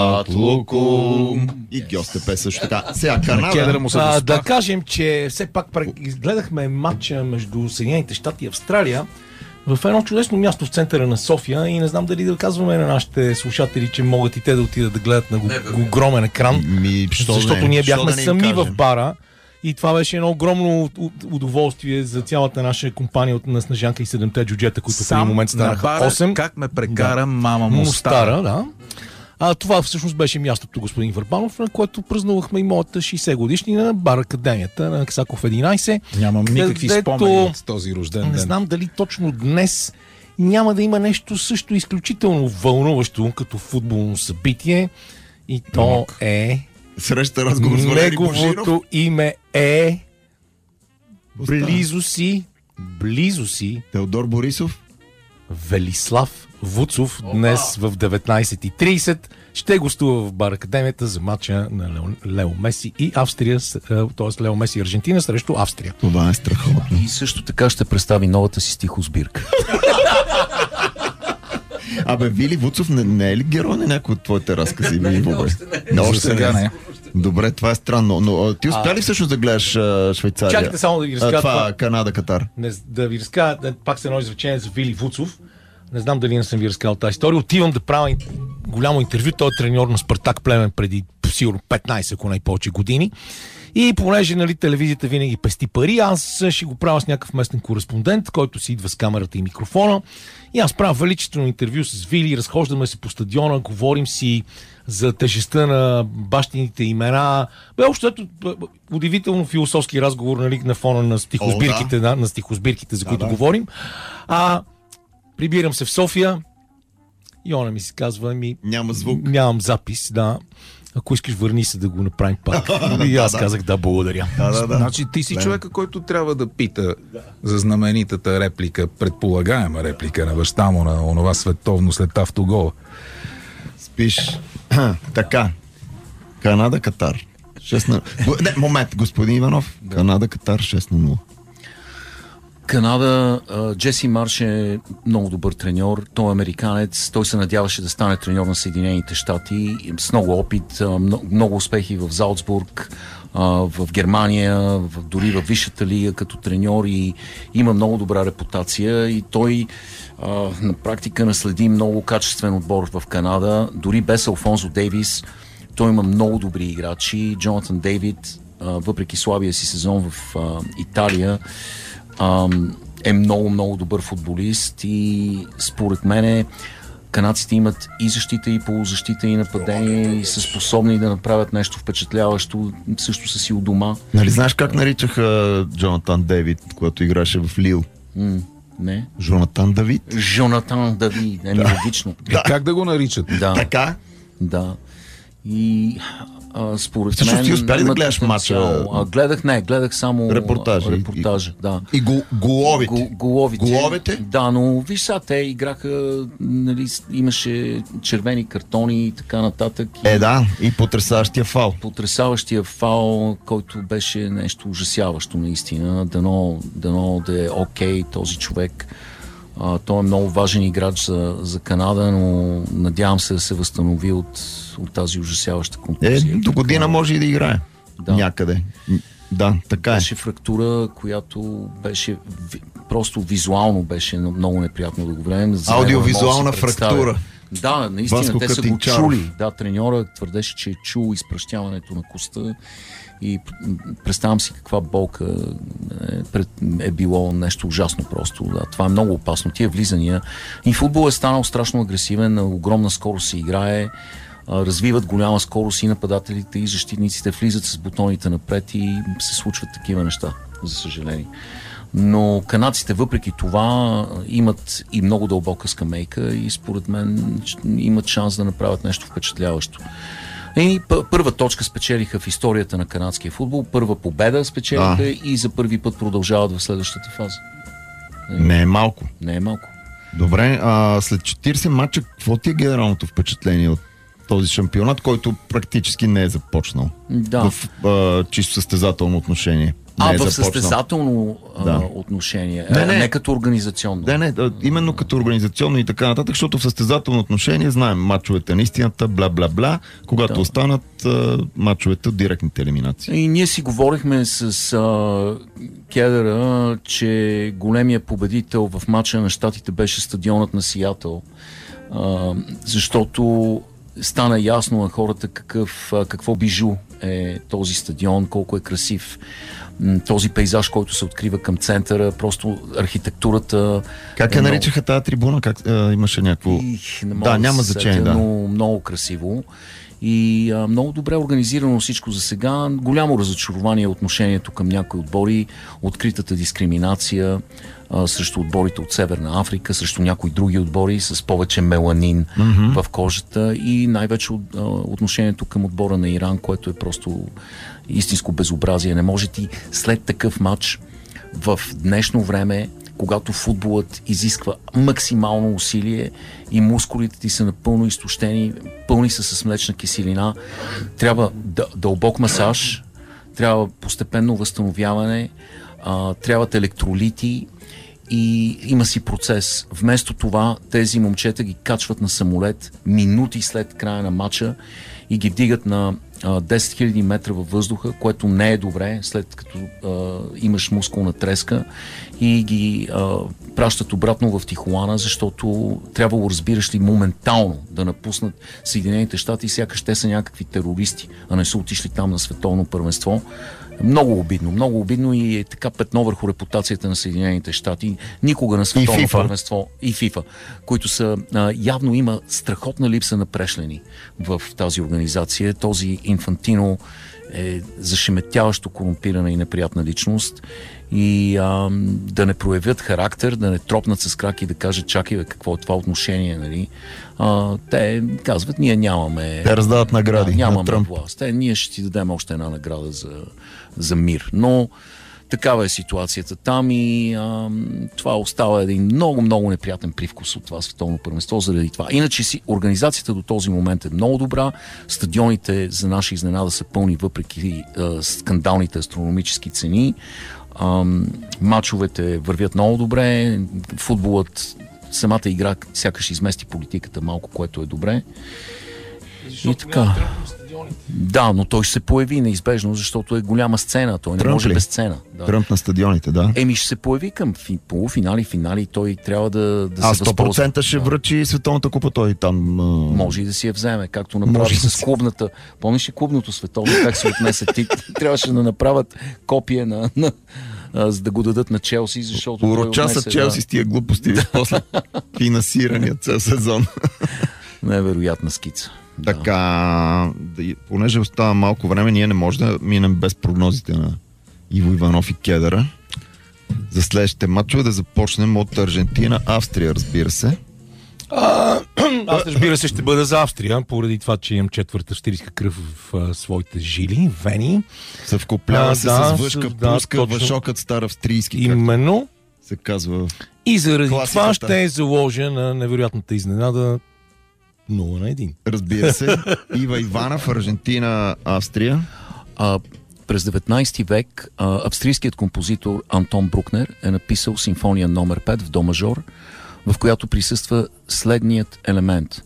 Атлукум. И Гьостепе също така. Сега Канада. Да кажем, че все пак гледахме матча между Съединените щати и Австралия в едно чудесно място в центъра на София и не знам дали да казваме на нашите слушатели, че могат и те да отидат да гледат на огромен екран, защото ние бяхме сами в бара и това беше едно огромно удоволствие за цялата наша компания на Снежанка и 7-те джуджета, които в един момент станаха 8. Как ме прекара мама му стара. Да. Това всъщност беше мястото, господин Върбанов, на което празнувахме и моята 60 годишнина на бар Академията на Ксаков 11. Нямам никакви спомени от този рожден ден. Не знам дали точно днес няма да има нещо също изключително вълнуващо като футболно събитие. И то е... Среща разговор с Валери Божиров. Неговото име е... Близо си... Теодор Борисов. Велислав Вуцов днес в 19:30 ще гостува в бар Академията за матча на Лео Меси и Австрия, т.е. Лео Меси и Аржентина срещу Австрия. Това е страхотно. И също така ще представи новата си стихосбирка. Вили Вуцов не е ли герой на някой от твоите разкази? Още сега не. Добре, това е странно. Но ти успя ли всъщност да гледаш Швейцария? Чакайте само да ви разкажа това Канада-Катар. Да ви разкажа пак с едно изречение за Вили Вуцов. Не знам дали не съм ви разказал тази история. Отивам да правя голямо интервю. Той е треньор на Спартак Плевен преди сигурно 15, ако не повече години. И понеже телевизията винаги пести пари, аз ще го правя с някакъв местен кореспондент, който си идва с камерата и микрофона. И аз правя величествено интервю с Вили, разхождаме се по стадиона, говорим си за тежестта на бащините имена. Общото удивително философски разговор на фона на стихосбирките, на стихосбирките, за които говорим. Прибирам се в София и она ми се казва, няма звук. Нямам запис, да. Ако искаш, върни се да го направим пак. И аз казах благодаря. Значи ти си човека, който трябва да пита за знаменитата реплика, предполагаема реплика на баща му на онова световно след автогола. Спиш. Така. Канада-Катар. 6-0. Момент, господин Иванов. Канада-Катар 6-0. Канада, Джеси Марш е много добър треньор. Той е американец. Той се надяваше да стане треньор на Съединените щати с много опит, много успехи в Залцбург, в Германия, дори в Висшата лига като треньор и има много добра репутация и той на практика наследи много качествен отбор в Канада. Дори без Алфонсо Дейвис той има много добри играчи. Джонатан Дейвид, въпреки слабия си сезон в Италия, е много добър футболист и според мен канадците имат и защита, и полузащита, и нападение и са способни да направят нещо впечатляващо, също са си у дома. Нали знаеш как наричаха Джонатан Дейвид, когато играше в Лил? Не. Жонатан Давид? Жонатан Давид, логично. Как да го наричат? Да. Така? Да. И според всъщност мен... ти успя ли да гледаш матча? Гледах само репортажа. Да. И головите? Головите? Да, но виж сега, те играха, имаше червени картони и така нататък. И потресаващия фал. Потресаващия фал, който беше нещо ужасяващо наистина. Дано да е окей този човек. Той е много важен играч за Канада, но надявам се да се възстанови от тази ужасяваща контузия. До година може и да играе. Някъде. Да, така беше фрактура, която беше просто визуално беше много неприятно да го гледам. Аудиовизуална фрактура. Да, наистина, те са го чули. Да, треньора твърдеше, че е чул изпращяването на коста и представям си каква болка е било нещо ужасно просто. Да, това е много опасно. Тия влизания. И футбол е станал страшно агресивен, на огромна скорост се играе, развиват голяма скорост и нападателите, и защитниците влизат с бутоните напред и се случват такива неща, за съжаление. Но канадците въпреки това имат и много дълбока скамейка и според мен имат шанс да направят нещо впечатляващо. И първа точка спечелиха в историята на канадския футбол, първа победа спечелиха и за първи път продължават в следващата фаза. Не е малко. Не е малко. Добре, след 40 матча, какво ти е генералното впечатление от този шампионат, който практически не е започнал в чисто състезателно отношение? не е в започнал. състезателно Да. отношение, Не. не като организационно. Именно като организационно и така нататък, защото в състезателно отношение знаем мачовете на истината, бла-бла-бла, когато останат мачовете от директните елиминации. И ние си говорихме с Кедъра, че големия победител в матча на щатите беше стадионът на Сиатъл, защото стана ясно на хората какво бижу е този стадион, колко е красив този пейзаж, който се открива към центъра, просто архитектурата. Как я наричаха тази трибуна? Имаше някакво... няма значение. Но много красиво и много добре организирано всичко за сега. Голямо разочарование отношението към някои отбори, откритата дискриминация срещу отборите от Северна Африка, срещу някои други отбори с повече меланин в кожата и най-вече отношението към отбора на Иран, което е просто истинско безобразие. Не може ти след такъв матч в днешно време, когато футболът изисква максимално усилие и мускулите ти са напълно изтощени, пълни са с млечна киселина, трябва дълбок масаж, трябва постепенно възстановяване, трябват електролити и има си процес. Вместо това тези момчета ги качват на самолет минути след края на матча и ги вдигат на 10 000 метра във въздуха, което не е добре, след като имаш мускулна треска, и ги пращат обратно в Тихуана, защото трябвало, разбираш ли, моментално да напуснат Съединените щати, сякаш те са някакви терористи, а не са отишли там на световно първенство. Много обидно и е така петно върху репутацията на Съединените щати. Никога на световно първенство и ФИФА, които са явно има страхотна липса на прешлени в тази организация. Този Инфантино е зашеметяващо корумпирана и неприятна личност и да не проявят характер, да не тропнат с крак и да кажат: чакай, бе, какво е това отношение, нали? Те казват: ние нямаме... Те раздават награди. Нямаме власт. Ние ще ти дадем още една награда за мир. Но такава е ситуацията там и това остава един много неприятен привкус от това световно първенство заради това. Иначе организацията до този момент е много добра. Стадионите за наша изненада са пълни въпреки скандалните астрономически цени. Мачовете вървят много добре. Футболът, самата игра сякаш измести политиката малко, което е добре. И така. Да, но той ще се появи неизбежно, защото е голяма сцена. Той не може без сцена. Да. Тръмп на стадионите, да. Ще се появи към полуфинали, финали. Той трябва да се възползва. 100% ще връчи Световната купа той там. Може и да си я вземе, както направи с клубната. Помниш ли клубното световно, как се отнесе? Трябваше да направят копия за да го дадат на Челси, защото уроча са Челси с тия глупости, после финансирания цял сезон. Невероятна скица. Така, понеже остава малко време, ние не можем да минем без прогнозите на Иво Иванов и Кедъра. За следващите матчове да започнем от Аржентина, Австрия, разбира се. Аз, разбира се, ще бъда за Австрия, поради това, че имам четвърта австрийска кръв в своите жили, вени. Съвкуплява се с въшка, пуска, въшокът стар австрийски. Именно. Се казва. И заради това ще заложа на невероятната изненада 0-1. Разбира се. Ива Иванов, Аржентина, Австрия. През 19 век австрийският композитор Антон Брукнер е написал симфония номер 5 в до мажор, в която присъства следният елемент.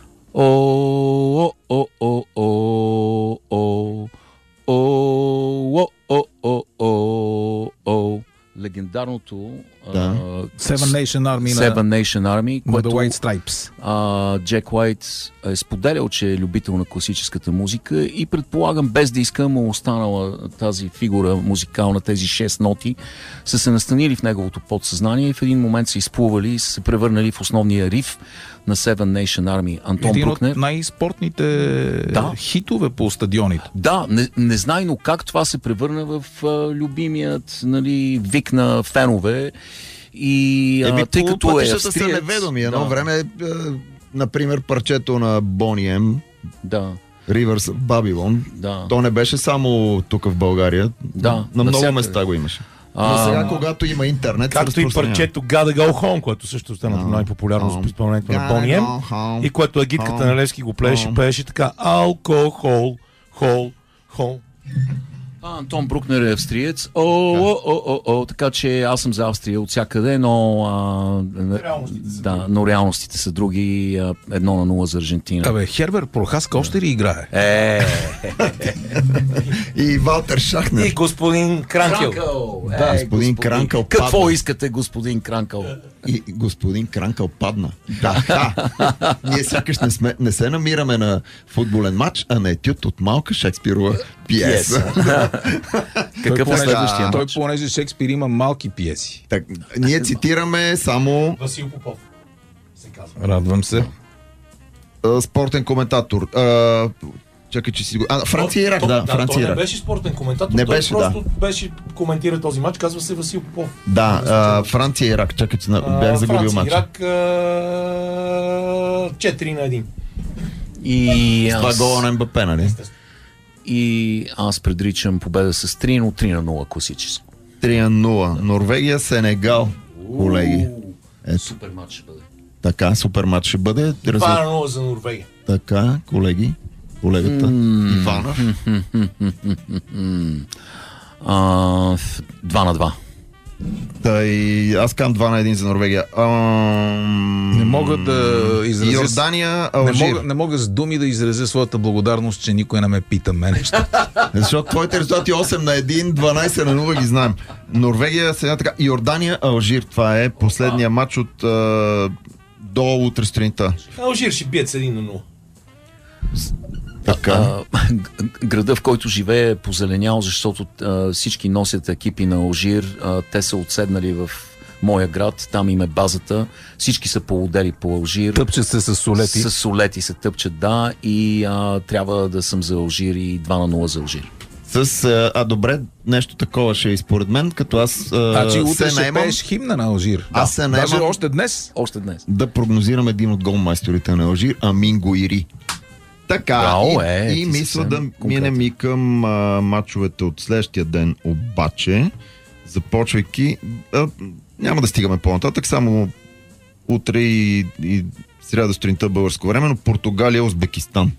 Легендарното Seven Nation Army, което White Stripes. Джек Уайт е споделял, че е любител на класическата музика и предполагам, без да иска, му останала тази фигура музикална, тези 6 ноти са се настанили в неговото подсъзнание и в един момент са изплували и са се превърнали в основния риф на Seven Nation Army. Антон Брукнер. Един от най-спортните хитове по стадионите. Да, незнайно как това се превърна в любимият, нали, вик на фенове. И тъй като е австриец... са неведоми. Едно време, например, парчето на Boney M, Rivers of Babylon, то не беше само тук в България. На много места го имаше. Но сега, когато има интернет... Както и парчето Gotta Go Home, което също стана най-популярно с изпълнението на Boney M, и което агитката на Левски го пееше така: алкохол, хол, хол. Антон Брукнер е австриец. Така че аз съм за Австрия от всякъде, но но реалностите са други. 1-0 за Аржентина. Хербер Прохаска още ли играе? И Валтер Шахнер. И господин Кранкел. Господин Кранкел падна. Какво искате, господин Кранкел? И господин Кранкел падна. Ние сякаш не се намираме на футболен матч, а на етюд от малка Шекспирова пиеса. Какъв е следващия матч? Той, понеже Шекспир има малки пиеси. Ние цитираме само Васил Попов се казва. Радвам се. Спортен коментатор. Чакай, че си го... Франция и Ирак, Франция и Ирак. Не беше спортен коментатор, не той беше, просто беше коментира този матч, казва се Васил Попов. Франция и Ирак, чакай, че бях загубил матч. Франция и Ирак 4-1. И това гола на МБП, нали? И аз предричам победа с 3, но 3-0 класическо. 3-0. Норвегия, Сенегал, колеги. Супер матч ще бъде. Така, супер матч ще бъде. 2-0 за Норвегия. Така, колеги. Колегата Иванов. 2-2. Аз кам 2-1 за Норвегия. Не мога да изразя... Йордания, Алжир. Не мога с думи да изразя своята благодарност, че никой не ме пита мене. Защото твоите резултати 8-1, 12-0 ги знаем. Норвегия, сега така. Йордания, Алжир. Това е последния матч от до утре сутринта. Алжир ще бият с 1-0. Така. Града, в който живее, е позеленял, защото всички носят екипи на Алжир. Те са отседнали в моя град, там им е базата. Всички са полудели по Алжир. Тъпчат се с солети. С солети се тъпчат, да. И трябва да съм за Алжир и 2-0 за Алжир. Добре, нещо такова ще е според мен, като аз утре ще пееш химна на Алжир. Аз се наемам. Даже още днес. Да прогнозирам един от голмайсторите на Алжир, Амин Гоири. Така, и мисля да минем и към мачовете от следващия ден, обаче, започвайки, няма да стигаме по-нататък, само утре и сряда сутринта българско време, но Португалия, Узбекистан.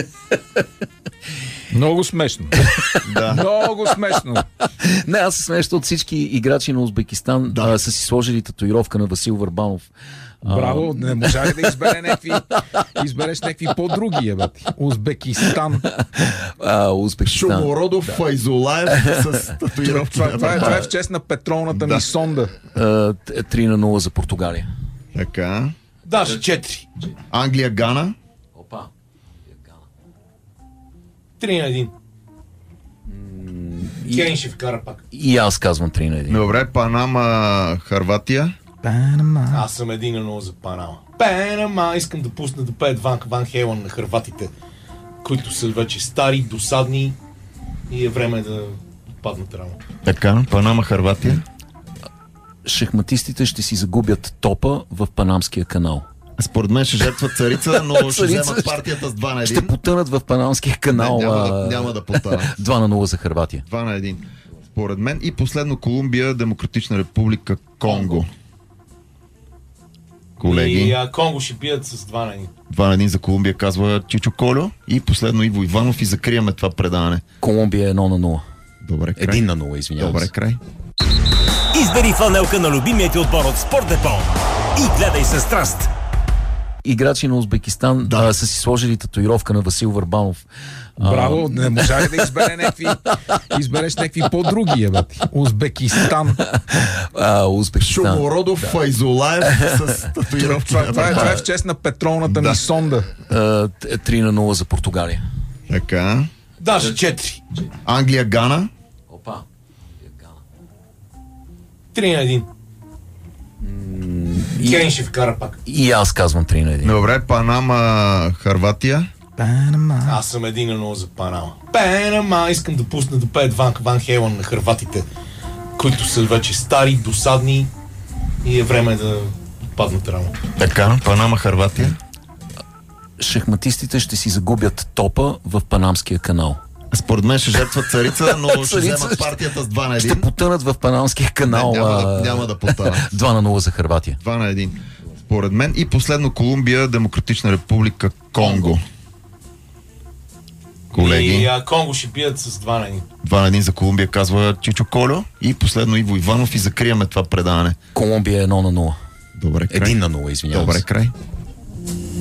Много смешно. Много смешно. Не, аз се смешно от всички играчи на Узбекистан са си сложили татуировка на Васил Върбанов. Браво, не можа ли да избереш някакви по-други, Узбекистан. Узбекистан. Шумородов Файзулаев с татуировка. Това е в чест на петролната ми сонда. 3-0 за Португалия. Така. Даже 4. Англия, Гана. 3-1. Кейн ще вкара пак. И аз казвам 3-1. Добре, Панама, Харватия. Аз съм 1-0 за Панама. Панама, искам да пусна да пеят Ван Хелън на хърватите, които са вече стари, досадни и е време да паднат рано. Така, Панама, Харватия. Шахматистите ще си загубят топа в Панамския канал. Според мен ще жертват царица, но ще вземат партията с 2-1. Ще потънат в Панамския канал. Няма да потънат. 2-0 за Хърватия. 2-1. Според мен. И последно Колумбия, Демократична република Конго. Колеги. И Конго ще бият с 2-1. 2-1 за Колумбия, казва Чичо Колю. И последно Иво Иванов и закриеме това предаване. Колумбия 1-0. Добре, край. 1-0, извинявам. Добре, край. Избери фланелка на любимия ти отбор от Спортдепо и гледай със страст. Играчи на Узбекистан са си сложили татуировка на Васил Върбанов. Браво, не можа ли да избереш някакви по-други, Узбекистан. Узбекистан. Шумородов Файзулаев с татуировка. Това е в чест на петролната ми сонда. 3-0 за Португалия. Така. Даже 4. Англия, Гана. 3-1. Кейн ще вкара пак. И аз казвам 3-1. Добре, Панама, Харватия. Аз съм 1-0 за Панама. Панама, искам да пусна да пеят Ван Хелън на хърватите, които са вече стари, досадни и е време да паднат рано. Така, Панама, Харватия. Шахматистите ще си загубят топа в Панамския канал. Според мен ще жертват царица, но ще вземат партията с 2-1. Ще потънат в Панамския канал. Няма да потънат. 2-0 за Хърватия. 2-1. Според мен. И последно Колумбия, Демократична република Конго. колеги. И Конго ще бият с 2-1. 2-1 за Колумбия, казва Чичо Колю. И последно Иво Иванов и закриеме това предаване. Колумбия 1-0. Добре край. 1-0, извинявам се. Добре край.